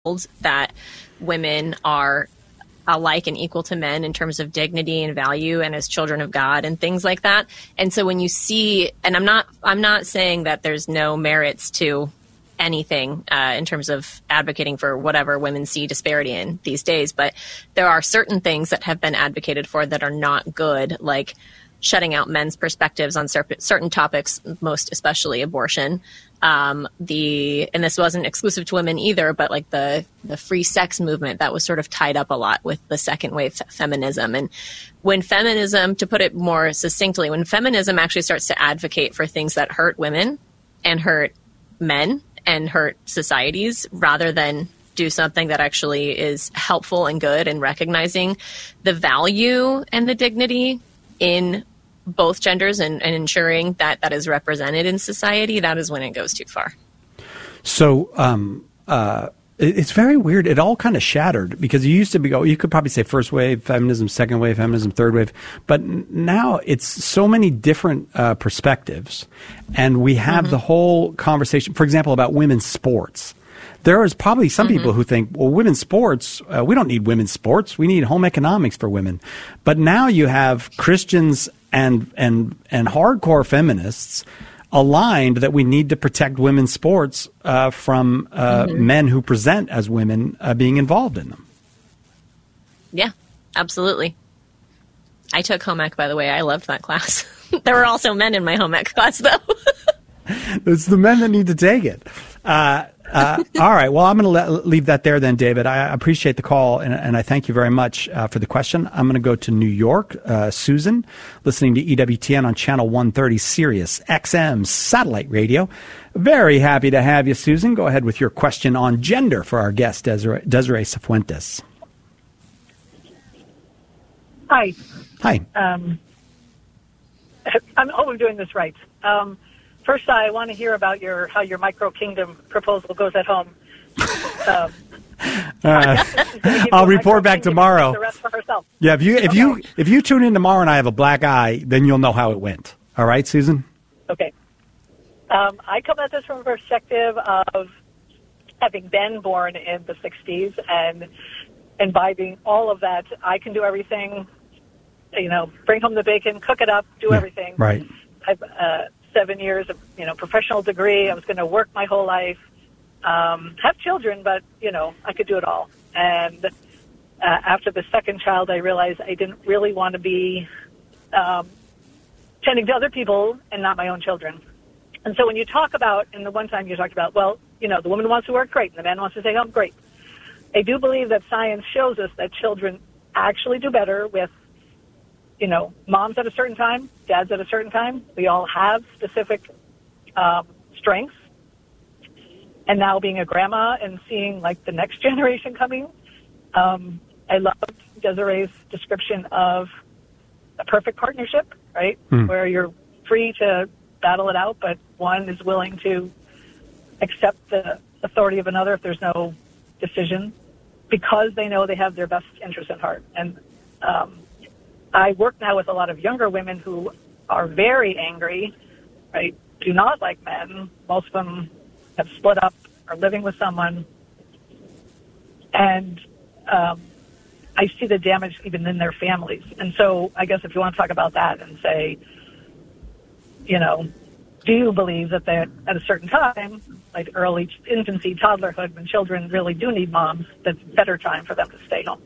that women are alike and equal to men in terms of dignity and value and as children of God and things like that. And so when you see, and I'm not saying that there's no merits to anything in terms of advocating for whatever women see disparity in these days, but there are certain things that have been advocated for that are not good, like shutting out men's perspectives on certain topics, most especially abortion. And this wasn't exclusive to women either, but like the free sex movement that was sort of tied up a lot with the second wave feminism. And when feminism, to put it more succinctly, when feminism actually starts to advocate for things that hurt women and hurt men and hurt societies rather than do something that actually is helpful and good and recognizing the value and the dignity in both genders and ensuring that that is represented in society, that is when it goes too far. So it's very weird. It all kind of shattered because you used to you could probably say first wave feminism, second wave feminism, third wave. But now it's so many different perspectives. And we have the whole conversation, for example, about women's sports. There is probably some people who think, well, women's sports, we don't need women's sports. We need home economics for women. But now you have Christians and hardcore feminists aligned that we need to protect women's sports from men who present as women being involved in them. Yeah, absolutely. I took home ec, by the way. I loved that class. There were also men in my home ec class, though. It's the men that need to take it. All right. Well, I'm going to leave that there then, David. I appreciate the call, and I thank you very much for the question. I'm going to go to New York. Susan, listening to EWTN on Channel 130 Sirius XM Satellite Radio. Very happy to have you, Susan. Go ahead with your question on gender for our guest, Desiree Cifuentes. Hi. Hi. I hope I'm doing this right. First, I want to hear about how your micro kingdom proposal goes at home. I'll report back tomorrow. The rest for herself. Yeah, if you tune in tomorrow and I have a black eye, then you'll know how it went. All right, Susan? Okay. I come at this from a perspective of having been born in the 60s and imbibing all of that. I can do everything, bring home the bacon, cook it up, do everything. Right. I've 7 years of professional degree. I was going to work my whole life, have children, but I could do it all. And after the second child, I realized I didn't really want to be tending to other people and not my own children. And so when you talk about, and the one time you talked about, well, the woman wants to work, great, and the man wants to stay home, great. I do believe that science shows us that children actually do better with moms at a certain time, dads at a certain time. We all have specific strengths. And now being a grandma and seeing like the next generation coming, I loved Desiree's description of a perfect partnership, right? Where you're free to battle it out, but one is willing to accept the authority of another if there's no decision because they know they have their best interest at heart. And I work now with a lot of younger women who are very angry, right? Do not like men. Most of them have split up, are living with someone. And I see the damage even in their families. And so I guess if you want to talk about that and say, do you believe that at a certain time, like early infancy, toddlerhood, when children really do need moms, that's a better time for them to stay home?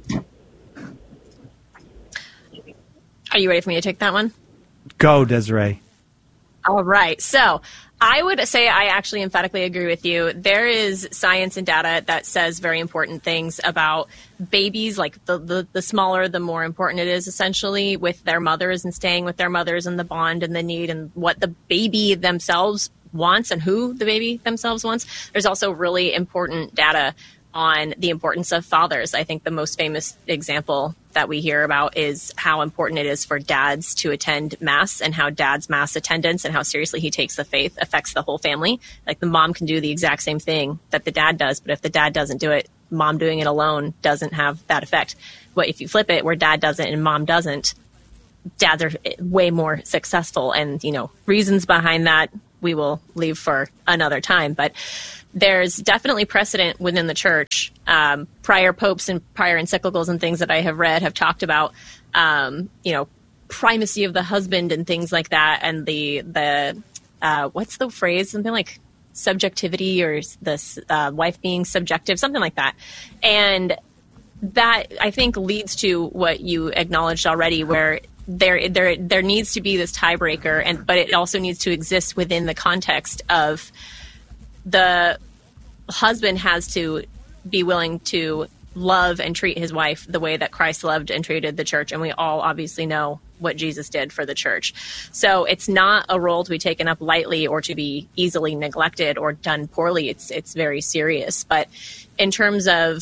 Are you ready for me to take that one? Go, Desiree. All right. So I would say I actually emphatically agree with you. There is science and data that says very important things about babies, like the smaller, the more important it is, essentially, with their mothers and staying with their mothers and the bond and the need and what the baby themselves wants and who the baby themselves wants. There's also really important data on the importance of fathers. I think the most famous example that we hear about is how important it is for dads to attend Mass and how dad's Mass attendance and how seriously he takes the faith affects the whole family. Like the mom can do the exact same thing that the dad does, but if the dad doesn't do it, mom doing it alone doesn't have that effect. But if you flip it where dad does it and mom doesn't, dads are way more successful. And, reasons behind that we will leave for another time. But there's definitely precedent within the church. Prior popes and prior encyclicals and things that I have read have talked about, primacy of the husband and things like that. And the what's the phrase? Something like subjectivity, or this wife being subjective, something like that. And that, I think, leads to what you acknowledged already, where there needs to be this tiebreaker, but it also needs to exist within the context of the husband has to be willing to love and treat his wife the way that Christ loved and treated the church. And we all obviously know what Jesus did for the church. So it's not a role to be taken up lightly or to be easily neglected or done poorly. It's very serious. But in terms of,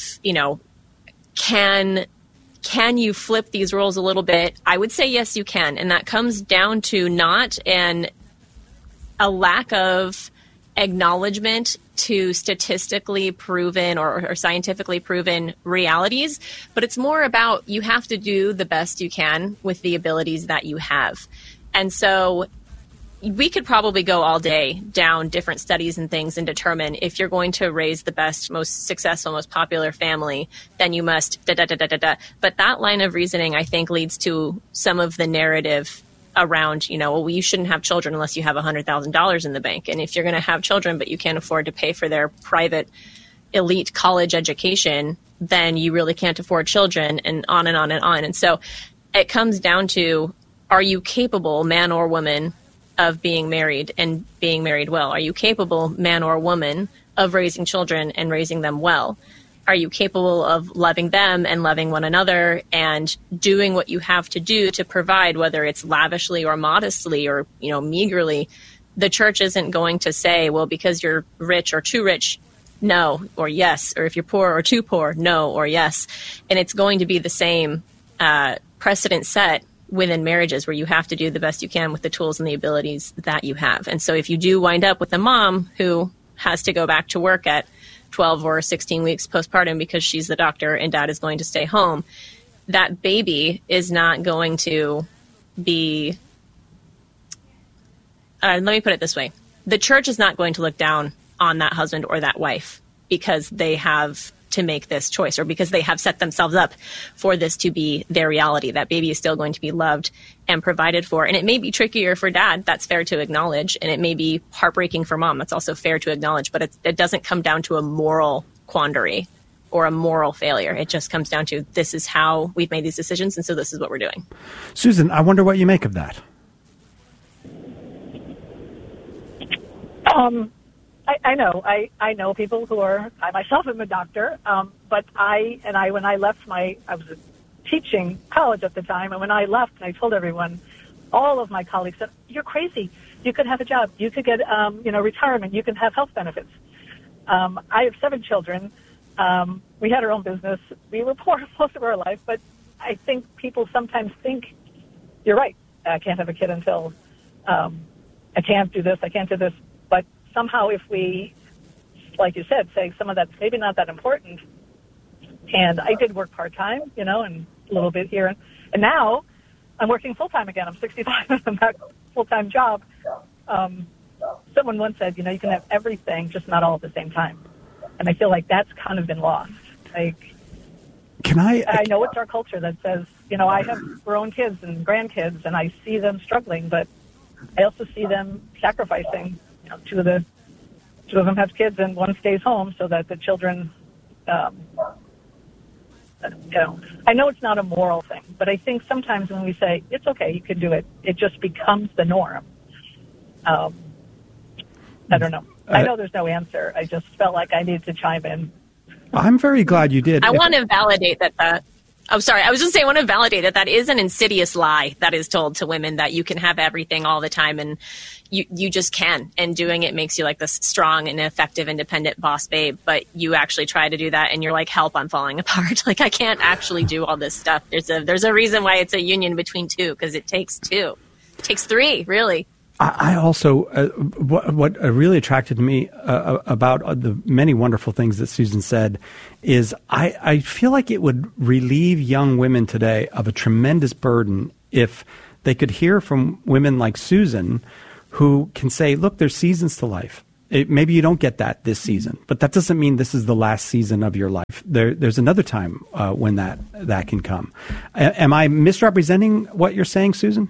can you flip these roles a little bit? I would say yes, you can. And that comes down to not a lack of acknowledgement to statistically proven or scientifically proven realities, but it's more about you have to do the best you can with the abilities that you have. And so we could probably go all day down different studies and things and determine if you're going to raise the best, most successful, most popular family, then you must da-da-da-da-da-da. But that line of reasoning, I think, leads to some of the narrative around, you shouldn't have children unless you have $100,000 in the bank. And if you're going to have children, but you can't afford to pay for their private elite college education, then you really can't afford children, and on and on and on. And so it comes down to, are you capable, man or woman, of being married and being married well? Are you capable, man or woman, of raising children and raising them well? Are you capable of loving them and loving one another and doing what you have to do to provide, whether it's lavishly or modestly or, meagerly? The church isn't going to say, well, because you're rich or too rich, no, or yes. Or if you're poor or too poor, no, or yes. And it's going to be the same precedent set within marriages, where you have to do the best you can with the tools and the abilities that you have. And so if you do wind up with a mom who has to go back to work at 12 or 16 weeks postpartum because she's the doctor and dad is going to stay home, that baby is not going to be, let me put it this way. The church is not going to look down on that husband or that wife because they have to make this choice or because they have set themselves up for this to be their reality. That baby is still going to be loved and provided for. And it may be trickier for dad. That's fair to acknowledge. And it may be heartbreaking for mom. That's also fair to acknowledge. But it doesn't come down to a moral quandary or a moral failure. It just comes down to, this is how we've made these decisions, and so this is what we're doing. Susan, I wonder what you make of that. I know people who are, I myself am a doctor, but when I left I was teaching college at the time, and when I left, I told everyone, all of my colleagues said, you're crazy. You could have a job. You could get, retirement. You can have health benefits. I have 7 children. We had our own business. We were poor most of our life, but I think people sometimes think, you're right, I can't have a kid until, I can't do this, I can't do this. But somehow if we, like you said, say some of that's maybe not that important. And I did work part-time, and a little bit here. And now I'm working full-time again. I'm 65 and I'm back full-time job. Someone once said, you can have everything, just not all at the same time. And I feel like that's kind of been lost. I know it's our culture that says, I have grown kids and grandkids and I see them struggling, but I also see them sacrificing. Two of them have kids and one stays home so that the children, I know it's not a moral thing, but I think sometimes when we say, it's okay, you can do it, it just becomes the norm. I don't know. I know there's no answer. I just felt like I needed to chime in. I'm very glad you did. I want to validate that. Oh, sorry. I was just saying, I want to validate that is an insidious lie that is told to women, that you can have everything all the time, and you just can. And doing it makes you like this strong and effective, independent boss babe. But you actually try to do that, and you're like, help, I'm falling apart. Like, I can't actually do all this stuff. There's a reason why it's a union between two, because it takes 2. It takes 3, really. I also, what really attracted me about the many wonderful things that Susan said is I feel like it would relieve young women today of a tremendous burden if they could hear from women like Susan, who can say, look, there's seasons to life. Maybe you don't get that this season, but that doesn't mean this is the last season of your life. There's another time when that can come. Am I misrepresenting what you're saying, Susan?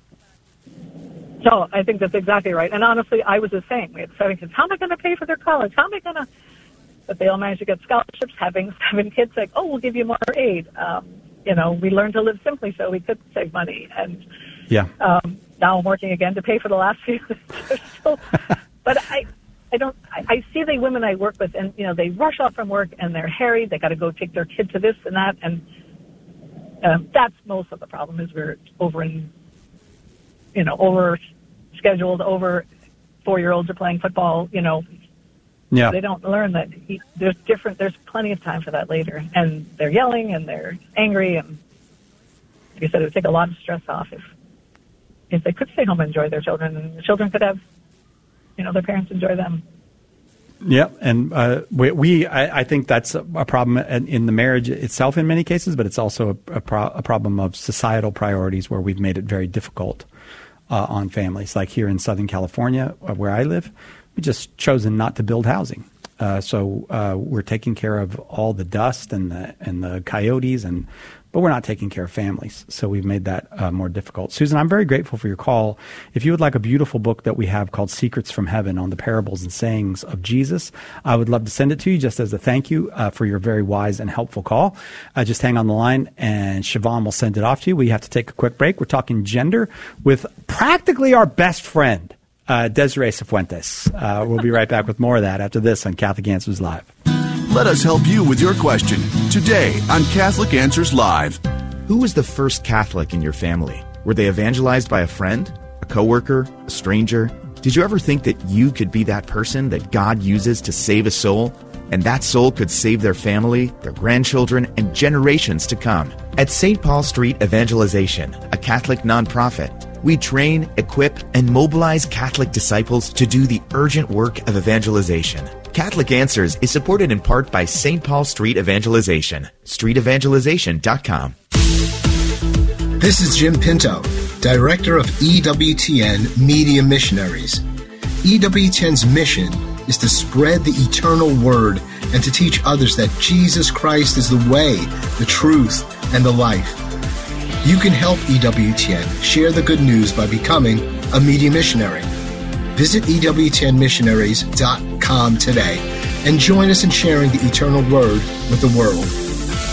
No, I think that's exactly right. And honestly, I was the same. We had 7 kids. How am I going to pay for their college? How am I going to? But they all managed to get scholarships. Having 7 kids, like, oh, we'll give you more aid. We learned to live simply so we could save money. And now I'm working again to pay for the last few. But I see the women I work with, and they rush off from work and they're harried. They got to go take their kid to this and that, and that's most of the problem. Is we're over scheduled. Over 4-year-olds are playing football. They don't learn that there's plenty of time for that later, and they're yelling and they're angry, and like I said, it would take a lot of stress off if they could stay home and enjoy their children, and the children could have their parents enjoy them. Yeah, and I think that's a problem in the marriage itself in many cases, but it's also a problem of societal priorities where we've made it very difficult on families. Like here in Southern California, where I live, we just chosen not to build housing. So we're taking care of all the dust and the coyotes, but we're not taking care of families. So we've made that more difficult. Susan, I'm very grateful for your call. If you would like a beautiful book that we have called Secrets from Heaven on the parables and sayings of Jesus, I would love to send it to you just as a thank you for your very wise and helpful call. Just hang on the line and Siobhan will send it off to you. We have to take a quick break. We're talking gender with practically our best friend, Desiree Cifuentes. We'll be right back with more of that after this on Catholic Answers Live. Let us help you with your question today on Catholic Answers Live. Who was the first Catholic in your family? Were they evangelized by a friend, a coworker, a stranger? Did you ever think that you could be that person that God uses to save a soul? And that soul could save their family, their grandchildren, and generations to come. At St. Paul Street Evangelization, a Catholic nonprofit, we train, equip, and mobilize Catholic disciples to do the urgent work of evangelization. Catholic Answers is supported in part by St. Paul Street Evangelization, streetevangelization.com. This is Jim Pinto, Director of EWTN Media Missionaries. EWTN's mission is to spread the eternal word and to teach others that Jesus Christ is the way, the truth, and the life. You can help EWTN share the good news by becoming a media missionary. Visit EWTNmissionaries.com today and join us in sharing the eternal word with the world.